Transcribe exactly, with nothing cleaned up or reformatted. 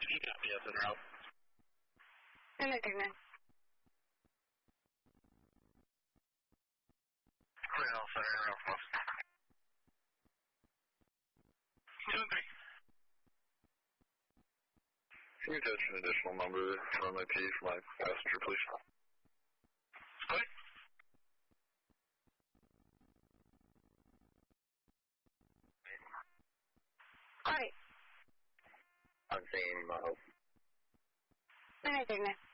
Yes, en route. En route. Well, center en route. two three. Can you touch an additional number from my P for my passenger, please? What? Alright. I'm seeing miles. En route.